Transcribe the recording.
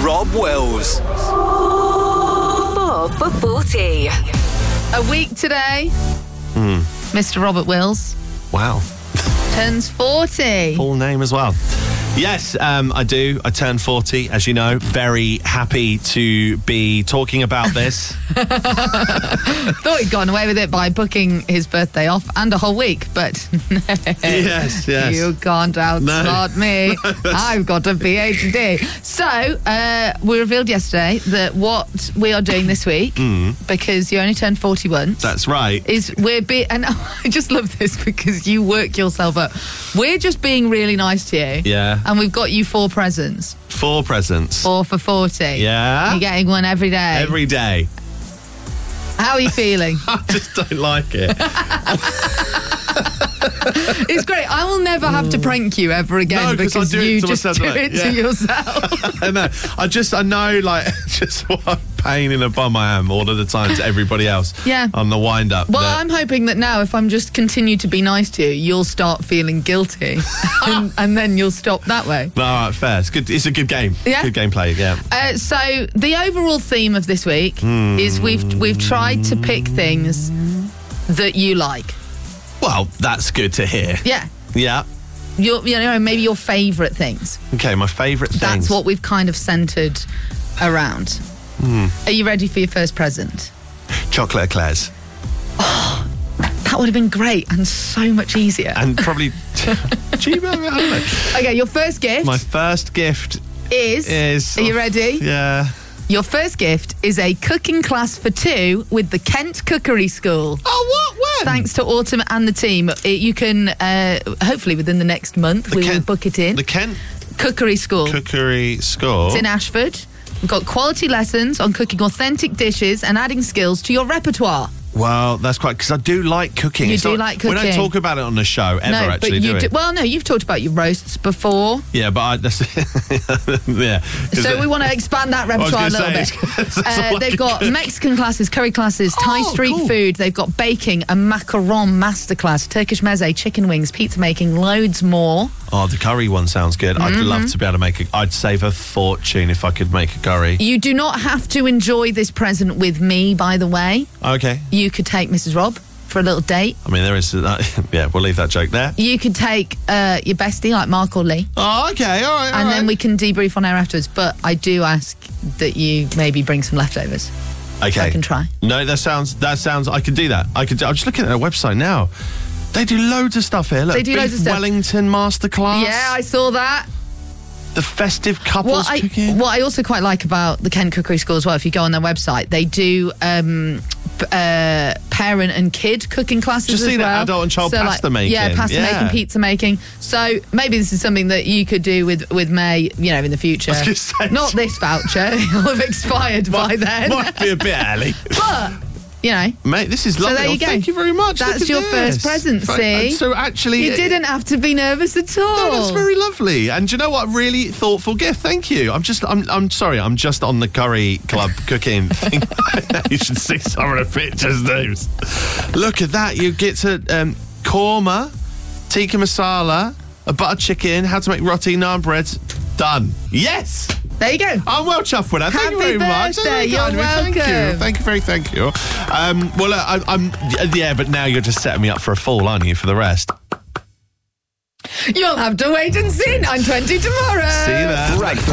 Rob Wills. 4 for 40. A week today, Mr. Robert Wills Wow. turns 40. Full name as well. Yes, I do. I turned 40, as you know. Very happy to be talking about this. Thought he'd gone away with it by booking his birthday off and a whole week, but Yes. you can't outsmart me. I've got a PhD. So, we revealed yesterday that what we are doing this week, because you only turned 40 once, That's right. is and I just love this because you work yourself up. We're just being really nice to you. Yeah. And we've got you 4 presents. 4 presents. 4 for 40. Yeah. You're getting one every day. Every day. How are you feeling? I just don't like it. It's great. I will never have to prank you ever again No, 'cause I because do it you to just myself, do like, it yeah. to yourself. I know. I know, like, just what a pain in the bum I am all of the time to everybody else. Yeah. On the wind-up. Well, I'm hoping that now if I'm just continue to be nice to you, you'll start feeling guilty and then you'll stop that way. All right, fair. It's good. It's a good game. Yeah. Good gameplay, yeah. So the overall theme of this week is we've tried to pick things that you like. Well, that's good to hear. Yeah. Yeah. Maybe your favourite things. Okay, my favourite things. That's what we've kind of centred around. Are you ready for your first present? Chocolate eclairs. That would have been great and so much easier. And probably cheaper, I don't know. Okay, your first gift My first gift is... Are you ready? Yeah. Your first gift is a cooking class for 2 with the Kent Cookery School. Oh, what? When? Thanks to Autumn and the team. You can, hopefully within the next month, we will book it in. The Kent Cookery School. Cookery School. It's in Ashford. We've got quality lessons on cooking authentic dishes and adding skills to your repertoire. Well, that's quite... Because I do like cooking. You do like cooking. We don't talk about it on the show ever, No, actually, but you do we? Well, no, you've talked about your roasts before. Yeah, but yeah. So we want to expand that repertoire a little bit. They've got Mexican classes, curry classes, Thai street cool. food. They've got baking, a macaron masterclass, Turkish meze, chicken wings, pizza making, loads more. Oh, the curry one sounds good. I'd love to be able to make I'd save a fortune if I could make a curry. You do not have to enjoy this present with me, by the way. Okay. You could take Mrs. Rob for a little date. I mean, there is that. Yeah, we'll leave that joke there. You could take your bestie, like Mark or Lee. Oh, okay. All right. And then we can debrief on air afterwards. But I do ask that you maybe bring some leftovers. Okay. I can try. No, that sounds. I could do that. I'm just looking at their website now. They do loads of stuff here. Look, They do Beef loads of stuff. Wellington masterclass. Yeah, I saw that. The festive couples cooking. What I also quite like about the Kent Cookery School as well, if you go on their website, they do parent and kid cooking classes Just as see well. that adult and child pasta making. Yeah, pasta making, pizza making. So maybe this is something that you could do with May, in the future. I was gonna say, not this voucher; it'll have expired by then. Might be a bit early. But mate, this is lovely. there you go. Thank you very much. That's Look at your this. first present. See, So actually, you didn't have to be nervous at all. No, that's very lovely. And do you know what? Really thoughtful gift. Thank you. I'm sorry. I'm just on the curry club cooking thing. You should see some of the pictures, dudes. Look at that. You get to korma, tikka masala, a butter chicken, how to make roti, naan breads. Done. Yes. There you go. I'm well chuffed with that. Thank you very much. Birthday. You're welcome. Thank you. Well, but now you're just setting me up for a fall, aren't you, for the rest? You'll have to wait and see. 9:20 tomorrow. See you there.